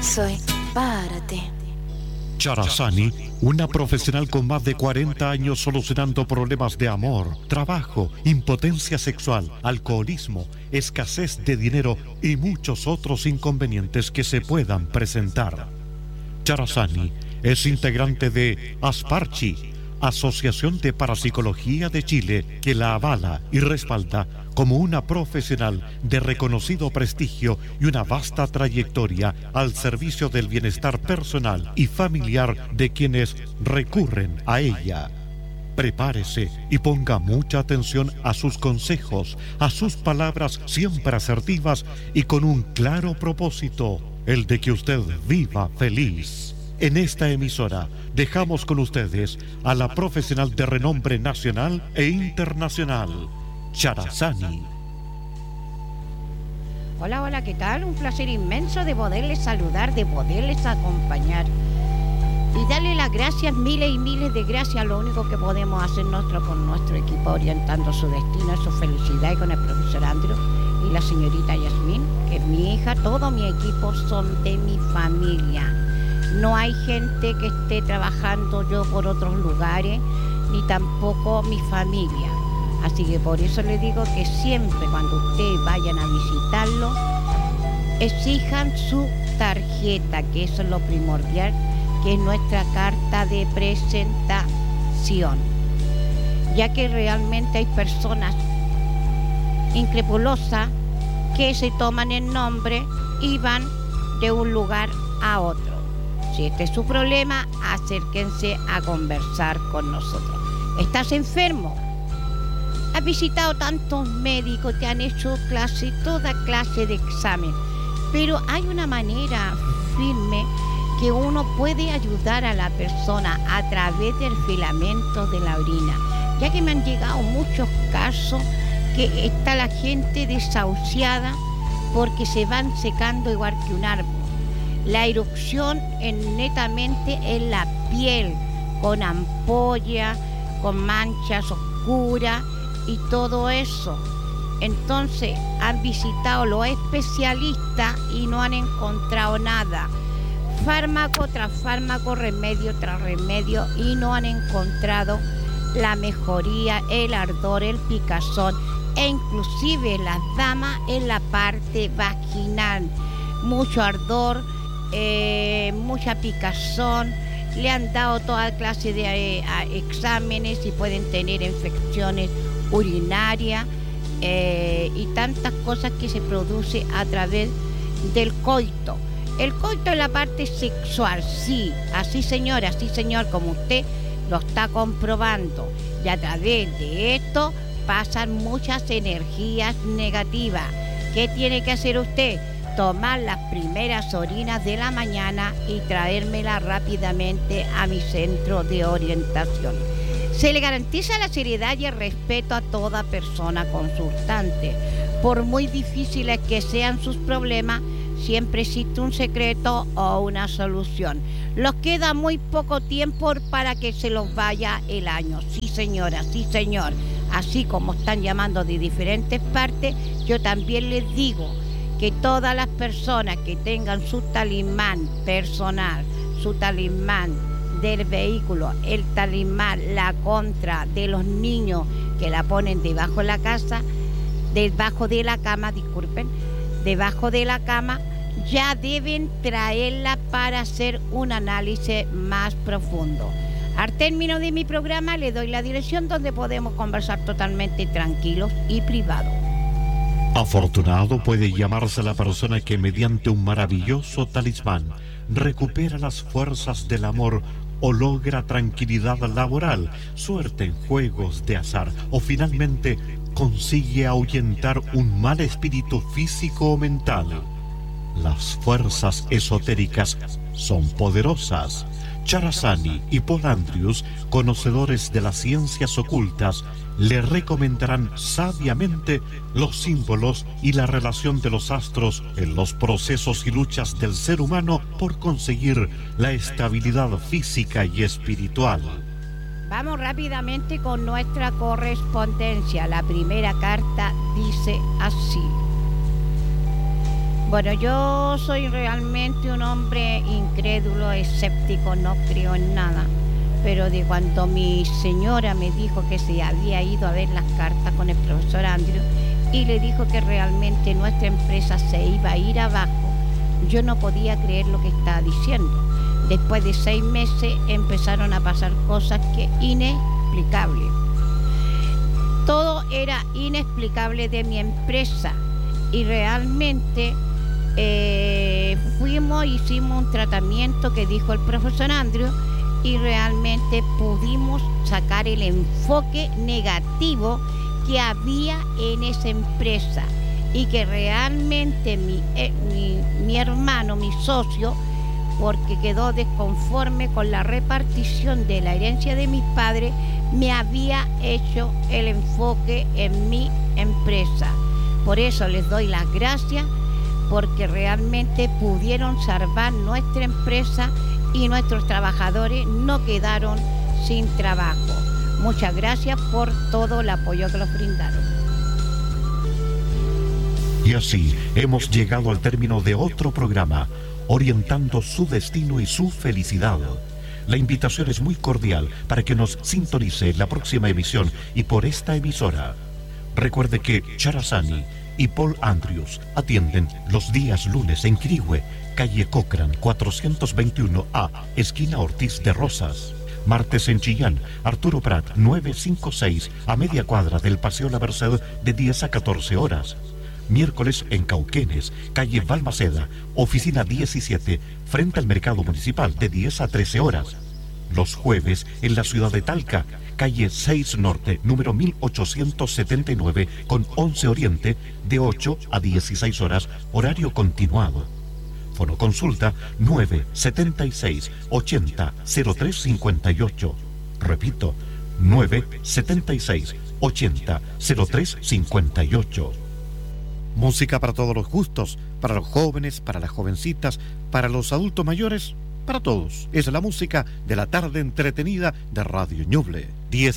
Soy para ti. Charazani, una profesional con más de 40 años solucionando problemas de amor, trabajo, impotencia sexual, alcoholismo, escasez de dinero y muchos otros inconvenientes que se puedan presentar. Charazani es integrante de Asparchi, Asociación de Parapsicología de Chile, que la avala y respalda como una profesional de reconocido prestigio y una vasta trayectoria al servicio del bienestar personal y familiar de quienes recurren a ella. Prepárese y ponga mucha atención a sus consejos, a sus palabras siempre asertivas y con un claro propósito, el de que usted viva feliz. En esta emisora dejamos con ustedes a la profesional de renombre nacional e internacional, Charazani. Hola, hola, ¿qué tal? Un placer inmenso de poderles saludar, de poderles acompañar y darle las gracias, miles y miles de gracias. Lo único que podemos hacer con nuestro equipo, orientando su destino, su felicidad, y con el profesor Andrew y la señorita Yasmín, que es mi hija. Todo mi equipo son de mi familia. No hay gente que esté trabajando yo por otros lugares, ni tampoco mi familia. Así que por eso le digo que siempre cuando ustedes vayan a visitarlo, exijan su tarjeta, que eso es lo primordial, que es nuestra carta de presentación. Ya que realmente hay personas increpulosas que se toman el nombre y van de un lugar a otro. Si este es su problema, acérquense a conversar con nosotros. ¿Estás enfermo? ¿Has visitado tantos médicos, te han hecho toda clase de examen? Pero hay una manera firme que uno puede ayudar a la persona a través del filamento de la orina. Ya que me han llegado muchos casos que está la gente desahuciada porque se van secando igual que un árbol. La erupción netamente en la piel, con ampolla, con manchas oscuras y todo eso. Entonces han visitado los especialistas y no han encontrado nada. Fármaco tras fármaco, remedio tras remedio, y no han encontrado la mejoría, el ardor, el picazón, e inclusive las damas en la parte vaginal. Mucho ardor, mucha picazón, le han dado toda clase de exámenes y pueden tener infecciones urinarias y tantas cosas que se produce a través del coito. El coito es la parte sexual, sí, así señora, así señor, como usted lo está comprobando. Y a través de esto pasan muchas energías negativas. ¿Qué tiene que hacer usted? Tomar las primeras orinas de la mañana y traérmelas rápidamente a mi centro de orientación. Se le garantiza la seriedad y el respeto a toda persona consultante. Por muy difíciles que sean sus problemas, siempre existe un secreto o una solución. Los queda muy poco tiempo para que se los vaya el año. Sí, señora, sí, señor. Así como están llamando de diferentes partes, yo también les digo que todas las personas que tengan su talismán personal, su talismán del vehículo, el talismán, la contra de los niños que la ponen debajo de la casa, debajo de la cama, debajo de la cama, ya deben traerla para hacer un análisis más profundo. Al término de mi programa le doy la dirección donde podemos conversar totalmente tranquilos y privados. Afortunado puede llamarse la persona que mediante un maravilloso talismán recupera las fuerzas del amor o logra tranquilidad laboral, suerte en juegos de azar o finalmente consigue ahuyentar un mal espíritu físico o mental. Las fuerzas esotéricas son poderosas. Charazani y Paul Andrews, conocedores de las ciencias ocultas, le recomendarán sabiamente los símbolos y la relación de los astros en los procesos y luchas del ser humano por conseguir la estabilidad física y espiritual. Vamos rápidamente con nuestra correspondencia. La primera carta dice así: Bueno, yo soy realmente un hombre incrédulo, escéptico, no creo en nada. Pero de cuando mi señora me dijo que se había ido a ver las cartas con el profesor Andrew y le dijo que realmente nuestra empresa se iba a ir abajo, yo no podía creer lo que estaba diciendo. Después de 6 meses empezaron a pasar cosas que inexplicables. Todo era inexplicable de mi empresa y realmente hicimos un tratamiento que dijo el profesor Andrew y realmente pudimos sacar el enfoque negativo que había en esa empresa y que realmente mi hermano, mi socio, porque quedó desconforme con la repartición de la herencia de mis padres, me había hecho el enfoque en mi empresa. Por eso les doy las gracias, porque realmente pudieron salvar nuestra empresa y nuestros trabajadores no quedaron sin trabajo. Muchas gracias por todo el apoyo que nos brindaron. Y así hemos llegado al término de otro programa, orientando su destino y su felicidad. La invitación es muy cordial para que nos sintonice en la próxima emisión y por esta emisora. Recuerde que Charazani y Paul Andrews atienden los días lunes en Quirihue, calle Cochrane 421A, esquina Ortiz de Rosas. Martes en Chillán, Arturo Prat 956, a media cuadra del Paseo La Merced, de 10 a 14 horas. Miércoles en Cauquenes, calle Balmaceda, oficina 17, frente al Mercado Municipal, de 10 a 13 horas. Los jueves en la ciudad de Talca, calle 6 Norte, número 1879, con 11 Oriente, de 8 a 16 horas, horario continuado. Fonoconsulta 976 80 0358. Repito, 976 80 0358. Música para todos los gustos, para los jóvenes, para las jovencitas, para los adultos mayores, para todos. Es la música de la tarde entretenida de Radio Ñuble. 10